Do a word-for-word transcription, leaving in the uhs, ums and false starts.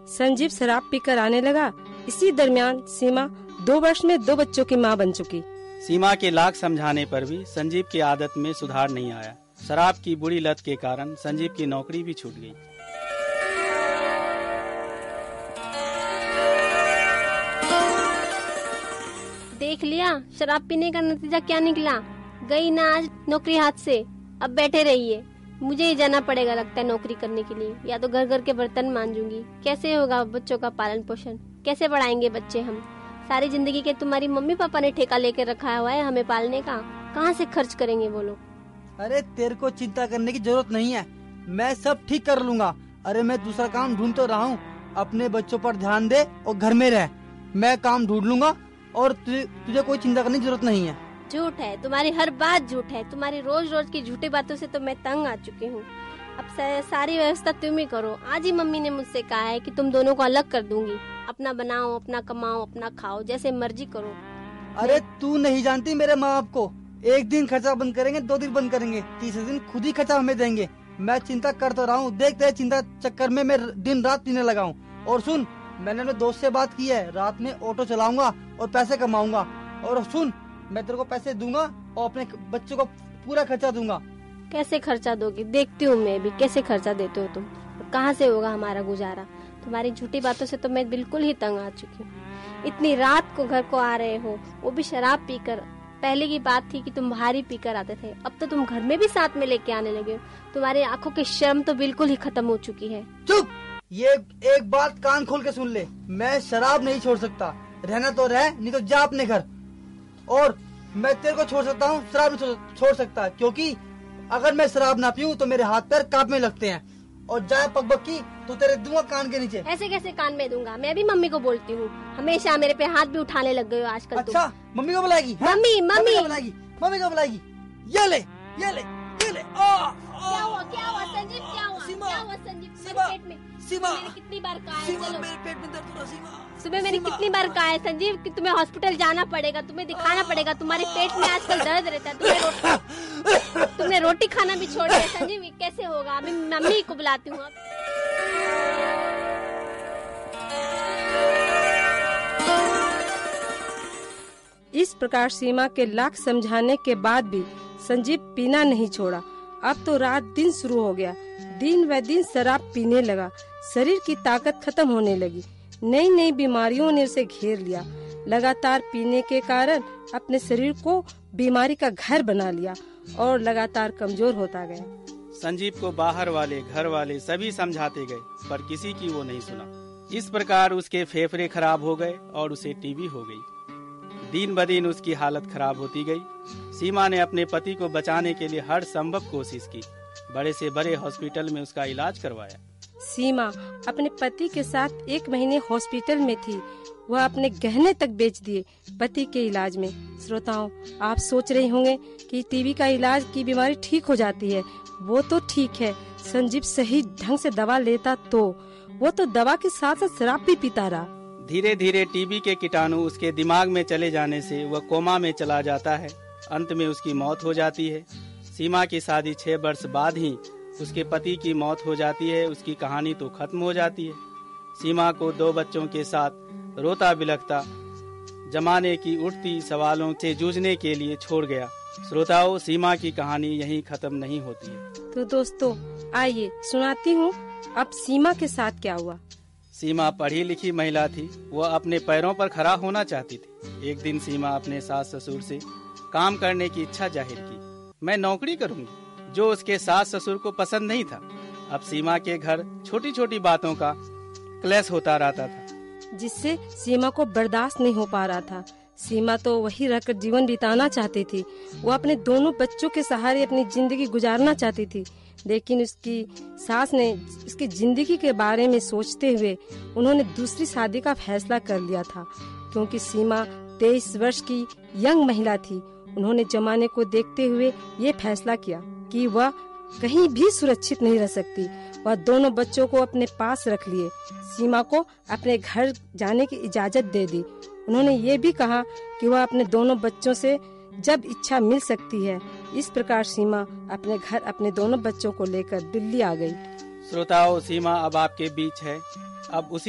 संजीव शराब पीकर आने लगा। इसी दरमियान सीमा दो वर्ष में दो बच्चों की मां बन चुकी। सीमा के लाख समझाने पर भी संजीव की आदत में सुधार नहीं आया। शराब की बुरी लत के कारण संजीव की नौकरी भी छूट गई। देख लिया शराब पीने का नतीजा क्या निकला। गई ना आज नौकरी हाथ से। अब बैठे रहिए, मुझे ही जाना पड़ेगा लगता है नौकरी करने के लिए। या तो घर घर के बर्तन मांजूंगी। कैसे होगा बच्चों का पालन पोषण, कैसे पढ़ाएंगे बच्चे हम। सारी जिंदगी के तुम्हारी मम्मी पापा ने ठेका लेकर रखा हुआ है हमें पालने का, कहाँ से खर्च करेंगे वो लोग। अरे तेरे को चिंता करने की जरूरत नहीं है, मैं सब ठीक कर लूंगा। अरे मैं दूसरा काम ढूंढ तो रहा हूँ, अपने बच्चों पर ध्यान दे और घर में रह। मैं काम ढूंढ लूंगा और तुझे तुझे कोई चिंता करने की जरूरत नहीं है। झूठ है, तुम्हारी हर बात झूठ है। तुम्हारी रोज रोज की झूठी बातों से तो मैं तंग आ चुकी हूँ। अब सारी व्यवस्था तुम ही करो। आज ही मम्मी ने मुझसे कहा है कि तुम दोनों को अलग कर दूंगी। अपना बनाओ, अपना कमाओ, अपना खाओ, जैसे मर्जी करो। अरे तू नहीं जानती मेरे माँ बाप को। एक दिन खर्चा बंद करेंगे, दो दिन बंद करेंगे, तीसरे दिन खुद ही खर्चा हमें देंगे। मैं चिंता कर तो रहा हूँ, देखते हैं चिंता चक्कर में मैं दिन रात पीने लगा हूँ। और सुन, मैंने अपने दोस्त से बात की है, रात में ऑटो चलाऊंगा और पैसे कमाऊंगा। और सुन, मैं तेरे को पैसे दूंगा और अपने बच्चों को पूरा खर्चा दूंगा। कैसे खर्चा दोगी, देखती हूँ मैं भी कैसे खर्चा देते हो तुम। कहाँ से होगा हमारा गुजारा। तुम्हारी झूठी बातों से तो मैं बिल्कुल ही तंग आ चुकी हूँ। इतनी रात को घर को आ रहे हो, वो भी शराब पीकर। पहले की बात थी कि तुम बाहर ही पीकर आते थे, अब तो तुम घर में भी साथ में लेके आने लगे हो। तुम्हारी आंखों की शर्म तो बिल्कुल ही खत्म हो चुकी है। चुप, ये एक बात कान खोल के सुन ले। मैं शराब नहीं छोड़ सकता। रहना तो रह, नहीं तो जा अपने घर। और मैं तेरे को छोड़ सकता हूँ, शराब नहीं छोड़ सकता, क्योंकि अगर मैं शराब ना पीऊँ तो मेरे हाथ पैर कांपने लगते हैं। और जाए पगबग की तो तेरे दूंगा कान के नीचे। ऐसे कैसे कान में दूंगा, मैं भी मम्मी को बोलती हूँ। हमेशा मेरे पे हाथ भी उठाने लग गए हो आजकल। अच्छा तुम। मम्मी को बुलाएगी? मम्मी मम्मी को बुलाएगी, मम्मी को बुलाएगी। ये ले ये ले ये ले। आ, आ, क्या हुआ क्या हुआ संजीव, क्या हुआ क्या हुआ संजीव, मेरे पेट में सीमा, मैंने कितनी बार कहा है, चलो मेरे पेट में दर्द हो रहा सीमा। सुबह मैंने कितनी बार कहा है संजीव कि तुम्हें हॉस्पिटल जाना पड़ेगा, तुम्हें दिखाना पड़ेगा। तुम्हारे पेट में आजकल दर्द रहता है। तुम्हें रो... तुमने रोटी खाना भी छोड़ दिया संजीव, कैसे होगा। अभी मम्मी को बुलाती हूँ। इस प्रकार सीमा के लाख समझाने के बाद भी संजीव पीना नहीं छोड़ा। अब तो रात दिन शुरू हो गया। दिन व दिन शराब पीने लगा। शरीर की ताकत खत्म होने लगी। नई नई बीमारियों ने उसे घेर लिया। लगातार पीने के कारण अपने शरीर को बीमारी का घर बना लिया और लगातार कमजोर होता गया। संजीव को बाहर वाले, घर वाले सभी समझाते गए, पर किसी की वो नहीं सुना। इस प्रकार उसके फेफड़े खराब हो गए और उसे टीबी हो गई। दिन ब दिन उसकी हालत खराब होती गई। सीमा ने अपने पति को बचाने के लिए हर संभव कोशिश की। बड़े से बड़े हॉस्पिटल में उसका इलाज करवाया। सीमा अपने पति के साथ एक महीने हॉस्पिटल में थी। वह अपने गहने तक बेच दिए पति के इलाज में। श्रोताओं, आप सोच रहे होंगे कि टीबी का इलाज की बीमारी ठीक हो जाती है। वो तो ठीक है, संजीव सही ढंग से दवा लेता तो। वो तो दवा के साथ साथ शराब भी पीता रहा। धीरे धीरे टीबी के कीटाणु उसके दिमाग में चले जाने से वह कोमा में चला जाता है। अंत में उसकी मौत हो जाती है। सीमा की शादी छह वर्ष बाद ही उसके पति की मौत हो जाती है। उसकी कहानी तो खत्म हो जाती है। सीमा को दो बच्चों के साथ रोता बिलखता जमाने की उठती सवालों से जूझने के लिए छोड़ गया। श्रोताओं, सीमा की कहानी यहीं खत्म नहीं होती है। तो दोस्तों, आइए सुनाती हूँ अब सीमा के साथ क्या हुआ। सीमा पढ़ी लिखी महिला थी। वह अपने पैरों पर खड़ा होना चाहती थी। एक दिन सीमा अपने सास ससुर से काम करने की इच्छा जाहिर की। मैं नौकरी करूंगी, जो उसके सास ससुर को पसंद नहीं था। अब सीमा के घर छोटी छोटी बातों का क्लेश होता रहता था, जिससे सीमा को बर्दाश्त नहीं हो पा रहा था। सीमा तो वही रहकर जीवन बिताना चाहती थी। वो अपने दोनों बच्चों के सहारे अपनी जिंदगी गुजारना चाहती थी। लेकिन उसकी सास ने उसकी जिंदगी के बारे में सोचते हुए उन्होंने दूसरी शादी का फैसला कर लिया था। क्योंकि सीमा तेईस वर्ष की यंग महिला थी, उन्होंने जमाने को देखते हुए ये फैसला किया कि वह कहीं भी सुरक्षित नहीं रह सकती। वह दोनों बच्चों को अपने पास रख लिए। सीमा को अपने घर जाने की इजाजत दे दी। उन्होंने ये भी कहा कि वह अपने दोनों बच्चों से जब इच्छा मिल सकती है। इस प्रकार सीमा अपने घर अपने दोनों बच्चों को लेकर दिल्ली आ गई। श्रोताओं, सीमा अब आपके बीच है। अब उसी